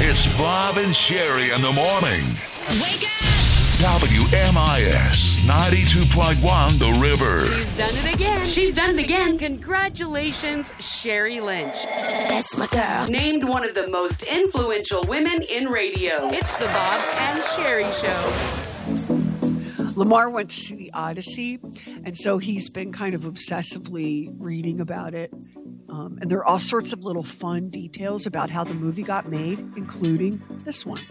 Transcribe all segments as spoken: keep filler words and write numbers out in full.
It's Bob and Sherry in the morning. Wake up! W M I S ninety-two point one The River. She's done it again. She's done it again. Congratulations, Sherry Lynch. That's my girl. Named one of the most influential women in radio. It's the Bob and Sherry Show. Lamar went to see the Odyssey, and so he's been kind of obsessively reading about it. Um, and there are all sorts of little fun details about how the movie got made, including this one.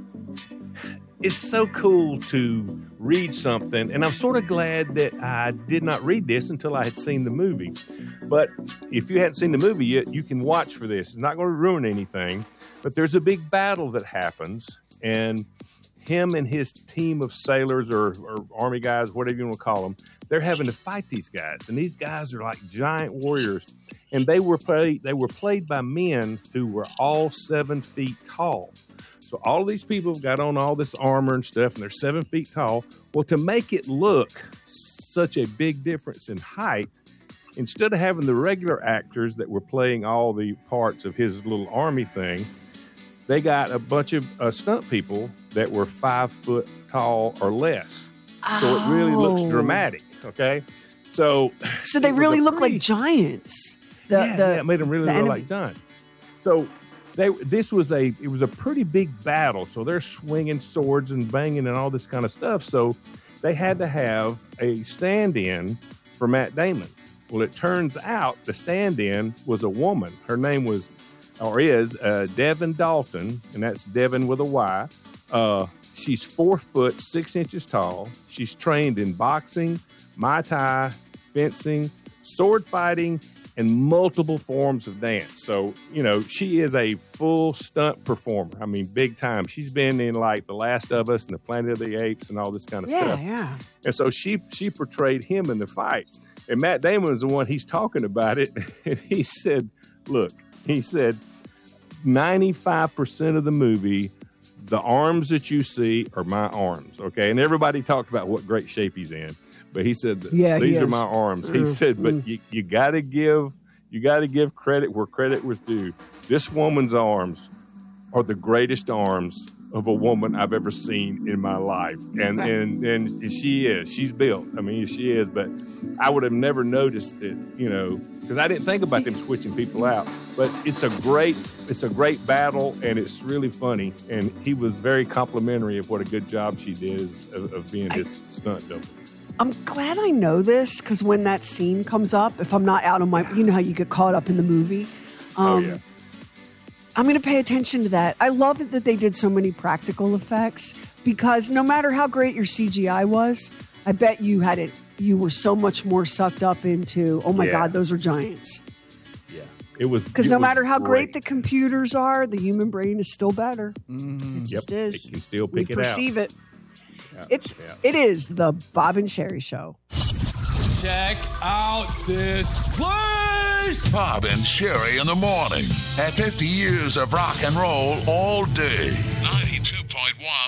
It's so cool to read something, and I'm sort of glad that I did not read this until I had seen the movie. But if you hadn't seen the movie yet, you can watch for this. It's not going to ruin anything, but there's a big battle that happens, and him and his team of sailors or, or army guys, whatever you want to call them, they're having to fight these guys, and these guys are like giant warriors, and they were played, they were played by men who were all seven feet tall. So all of these people have got on all this armor and stuff, and they're seven feet tall. Well, to make it look such a big difference in height, instead of having the regular actors that were playing all the parts of his little army thing, they got a bunch of uh, stunt people that were five foot tall or less. Oh. So it really looks dramatic, okay? So So they really look pretty, like giants. The, yeah, the, yeah, it made them really look like giants. So They, this was a it was a pretty big battle, so they're swinging swords and banging and all this kind of stuff. So they had to have a stand-in for Matt Damon. Well, it turns out the stand-in was a woman. Her name was, or is, uh, Devin Dalton, and that's Devin with a Y. Uh, she's four foot six inches tall. She's trained in boxing, Muay Thai, fencing, sword fighting, and multiple forms of dance. So, you know, she is a full stunt performer. I mean, big time. She's been in like The Last of Us and The Planet of the Apes and all this kind of yeah, stuff. Yeah, yeah. And so she she portrayed him in the fight. And Matt Damon is the one, he's talking about it. And he said, look, he said, ninety-five percent of the movie, the arms that you see are my arms, okay? And everybody talked about what great shape he's in. But he said, yeah, these he are my arms. He mm, said, but mm. you, you got to give you got to give credit where credit was due. This woman's arms are the greatest arms of a woman I've ever seen in my life. And and and she is. She's built. I mean, she is. But I would have never noticed it, you know, because I didn't think about them switching people out. But it's a great it's a great battle, and it's really funny. And he was very complimentary of what a good job she did of, of being his stunt double. I'm glad I know this, because when that scene comes up, if I'm not out on my, you know how you get caught up in the movie. Um, oh, yeah. I'm going to pay attention to that. I love it that they did so many practical effects, because no matter how great your C G I was, I bet you had it, you were so much more sucked up into, oh my yeah. God, those are giants. Yeah. It was. Because no matter how great. great the computers are, the human brain is still better. Mm-hmm. It just yep. is. It can still pick we it perceive out. it. It's yeah. It is the Bob and Sherry Show. Check out this place. Bob and Sherry in the morning. At fifty years of rock and roll all day. ninety-two point one